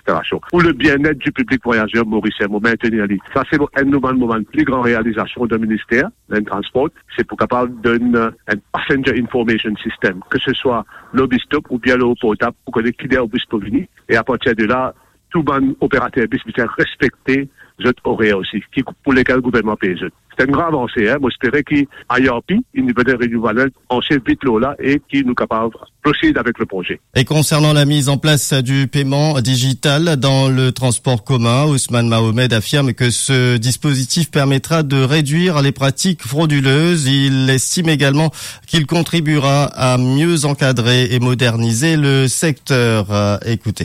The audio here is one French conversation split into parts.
opérations. Pour le bien-être du public voyageur mauricien, pour maintenir l'île. Ça, c'est une nouvelle plus grande réalisation du ministère d'un transport. C'est pour capable d'un passenger information system, que ce soit l'obistop ou bien le portable, pour connaître qui est au bus pour venir. Et à partir de là, tout bon opérateur bus peut respecter les horaires aussi, pour lesquels le gouvernement paye. C'est une grande avancée, hein. Moi, j'espère qu'ailleurs, une nouvelle renouvelable, on sait vite là, et qui nous capable de procéder avec le projet. Et concernant la mise en place du paiement digital dans le transport commun, Ousmane Mahomed affirme que ce dispositif permettra de réduire les pratiques frauduleuses. Il estime également qu'il contribuera à mieux encadrer et moderniser le secteur. Écoutez.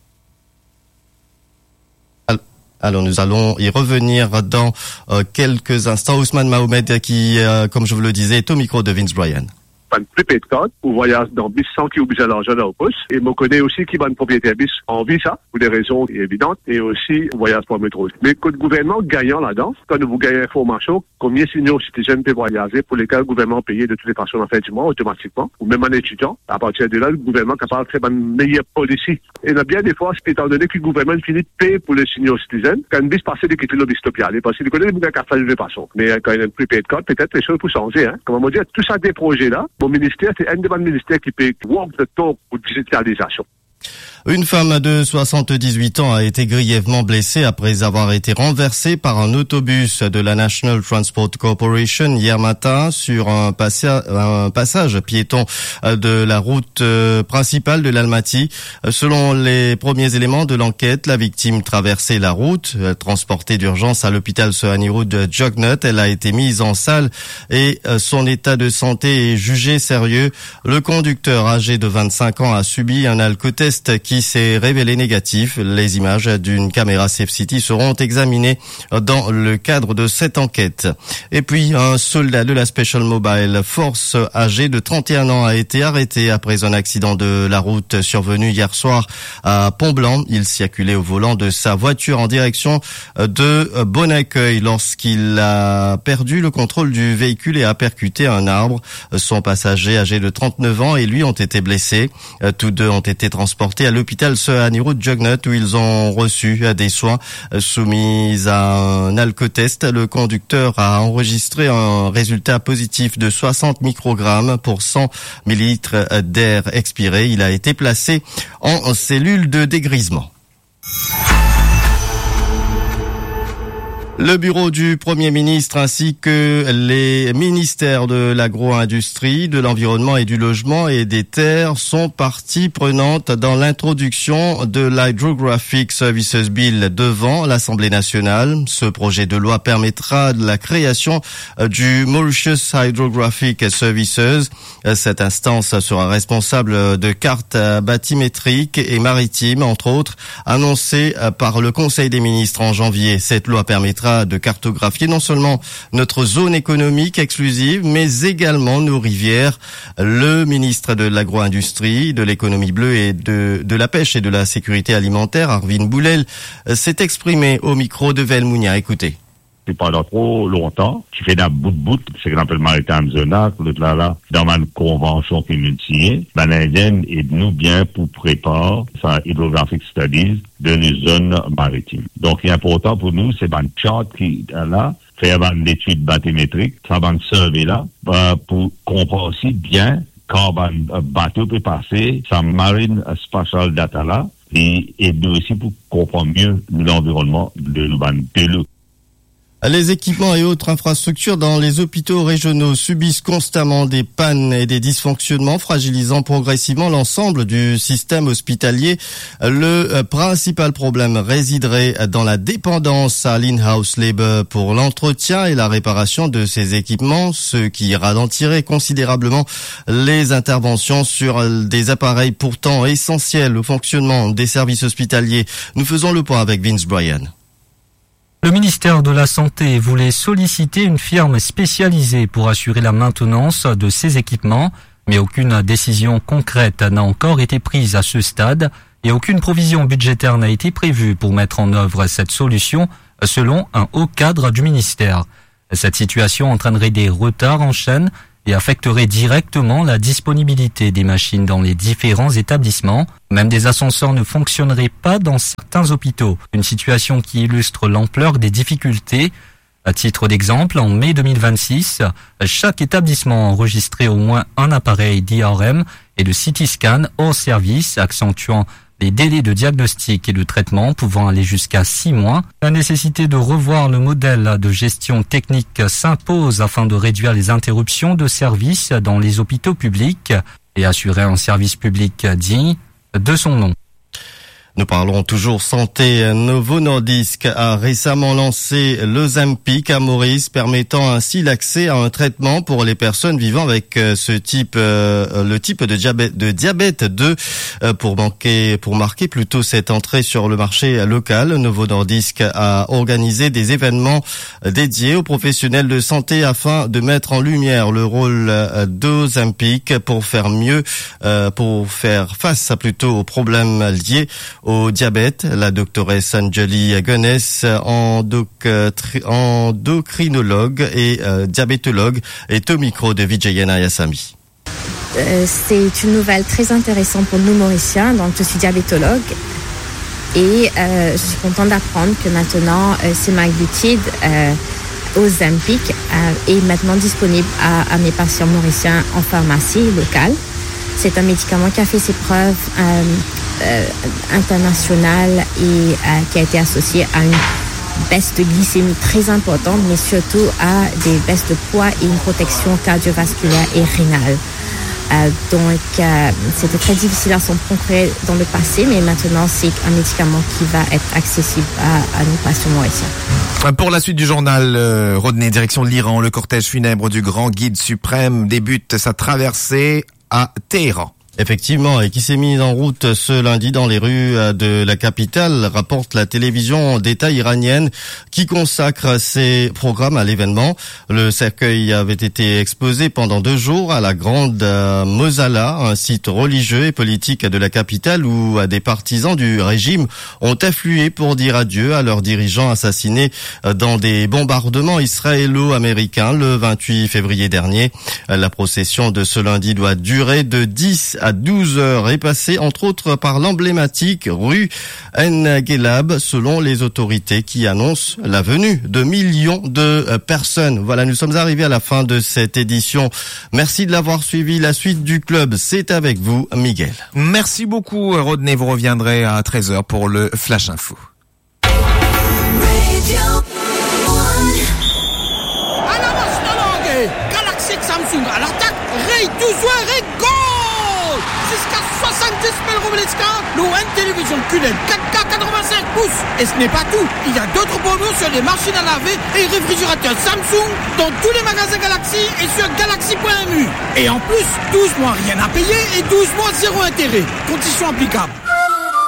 Alors nous allons y revenir dans quelques instants. Ousmane Mahomed qui, comme je vous le disais, est au micro de Vince Bryan. Pas de prépaid code pour voyage dans bis sans qu'il oblige l'argent dans le poste. Et me connaît aussi qui va une propriétaire bis en vie ça, pour des raisons évidentes, et aussi voyage pour métro. Mais que le gouvernement gagnant là-dedans, quand vous gagnez l'information, combien de seniors citoyens peuvent voyager pour lesquels le gouvernement paye de toutes les façons en fin du mois, automatiquement, ou même en étudiant. À partir de là, le gouvernement est capable de faire une meilleure policy. Et il y a bien des fois, étant donné que le gouvernement finit de payer pour les seniors citoyens, quand une bis passe de quitter le bistopial, parce qu'il connaît les bouquins qui de façon. Mais quand il y a une prépaid code, peut-être les choses peuvent changer, hein. Comment on dit, tout ça des projets-là, mon ministère, c'est un des ministères qui peut work the talk pour digitalisation. Une femme de 78 ans a été grièvement blessée après avoir été renversée par un autobus de la National Transport Corporation hier matin sur un passage piéton de la route principale de l'Almaty. Selon les premiers éléments de l'enquête, la victime traversait la route, transportée d'urgence à l'hôpital Sohani de Jognut. Elle a été mise en salle et son état de santé est jugé sérieux. Le conducteur âgé de 25 ans a subi un alcotest qui s'est révélé négatif. Les images d'une caméra Safe City seront examinées dans le cadre de cette enquête. Et puis, un soldat de la Special Mobile Force âgé de 31 ans a été arrêté après un accident de la route survenu hier soir à Pont-Blanc. Il circulait au volant de sa voiture en direction de Bon-Accueil lorsqu'il a perdu le contrôle du véhicule et a percuté un arbre. Son passager âgé de 39 ans et lui ont été blessés. Tous deux ont été transportés à l'hôpital Sohani de Jognut où ils ont reçu des soins soumis à un alcotest. Le conducteur a enregistré un résultat positif de 60 microgrammes pour 100 millilitres d'air expiré. Il a été placé en cellule de dégrisement. Le bureau du Premier ministre ainsi que les ministères de l'agro-industrie, de l'environnement et du logement et des terres sont parties prenantes dans l'introduction de l'Hydrographic Services Bill devant l'Assemblée nationale. Ce projet de loi permettra la création du Mauritius Hydrographic Services. Cette instance sera responsable de cartes bathymétriques et maritimes, entre autres, annoncées par le Conseil des ministres en janvier. Cette loi permettra de cartographier non seulement notre zone économique exclusive, mais également nos rivières. Le ministre de l'agro-industrie, de l'économie bleue et de la pêche et de la sécurité alimentaire, Arvin Boulel, s'est exprimé au micro de Velmounia. Écoutez. C'est pendant trop longtemps, tu fais d'un bout, c'est qu'on appelle maritime zonac, là, dans une convention qui est signée, l'Indien aide-nous bien pour préparer sa hydrographic studies de nos zones maritimes. Donc, il est important pour nous, c'est une charte qui est là, faire une étude bathymétrique, ça va une survey là, pour comprendre aussi bien quand un bateau peut passer, sa marine spatial data là, et nous aussi pour comprendre mieux l'environnement de l'eau. Les équipements et autres infrastructures dans les hôpitaux régionaux subissent constamment des pannes et des dysfonctionnements, fragilisant progressivement l'ensemble du système hospitalier. Le principal problème résiderait dans la dépendance à l'in-house labor pour l'entretien et la réparation de ces équipements, ce qui ralentirait considérablement les interventions sur des appareils pourtant essentiels au fonctionnement des services hospitaliers. Nous faisons le point avec Vince Bryan. Le ministère de la Santé voulait solliciter une firme spécialisée pour assurer la maintenance de ces équipements, mais aucune décision concrète n'a encore été prise à ce stade et aucune provision budgétaire n'a été prévue pour mettre en œuvre cette solution, selon un haut cadre du ministère. Cette situation entraînerait des retards en chaîne et affecterait directement la disponibilité des machines dans les différents établissements. Même des ascenseurs ne fonctionneraient pas dans certains hôpitaux. Une situation qui illustre l'ampleur des difficultés. À titre d'exemple, en mai 2026, chaque établissement enregistrait au moins un appareil d'IRM et de CT scan hors service, accentuant les délais de diagnostic et de traitement pouvant aller jusqu'à 6 mois. La nécessité de revoir le modèle de gestion technique s'impose afin de réduire les interruptions de services dans les hôpitaux publics et assurer un service public digne de son nom. Nous parlons toujours santé. Novo Nordisk a récemment lancé l'Ozempic à Maurice, permettant ainsi l'accès à un traitement pour les personnes vivant avec le type de diabète 2 pour marquer plutôt cette entrée sur le marché local. Novo Nordisk a organisé des événements dédiés aux professionnels de santé afin de mettre en lumière le rôle d'Ozempic pour faire face aux problèmes liés au diabète. La doctoresse Anjali Gunness, endocrinologue et diabétologue, est au micro de Vijayana Yassami. C'est une nouvelle très intéressante pour nous Mauriciens. Donc, je suis diabétologue et je suis contente d'apprendre que maintenant, semaglutide Ozempic est maintenant disponible à mes patients mauriciens en pharmacie locale. C'est un médicament qui a fait ses preuves internationales et qui a été associé à une baisse de glycémie très importante, mais surtout à des baisses de poids et une protection cardiovasculaire et rénale. Donc, c'était très difficile à s'en procurer dans le passé, mais maintenant, c'est un médicament qui va être accessible à nos patients mauriciens. Pour la suite du journal, Rodney, direction l'Iran, le cortège funèbre du grand guide suprême débute sa traversée à Téhéran. Effectivement, et qui s'est mis en route ce lundi dans les rues de la capitale, rapporte la télévision d'État iranienne qui consacre ses programmes à l'événement. Le cercueil avait été exposé pendant 2 jours à la Grande Mosala, un site religieux et politique de la capitale où des partisans du régime ont afflué pour dire adieu à leurs dirigeants assassinés dans des bombardements israélo-américains le 28 février dernier. La procession de ce lundi doit durer de 10 à 12 heures et passer entre autres par l'emblématique rue En-Gelab selon les autorités qui annoncent la venue de millions de personnes. Voilà, nous sommes arrivés à la fin de cette édition. Merci de l'avoir suivi. La suite du club, c'est avec vous, Miguel. Merci beaucoup, Rodney. Vous reviendrez à 13h pour le Flash Info. Galaxy Samsung à l'attaque, Ray 12 et goal! Jusqu'à 70 000 Robleska, l'ON Télévision QLED 4K 85 pouces. Et ce n'est pas tout, il y a d'autres promos sur les machines à laver et réfrigérateurs Samsung dans tous les magasins Galaxy et sur galaxy.mu. Et en plus, 12 mois rien à payer et 12 mois zéro intérêt. Conditions applicables.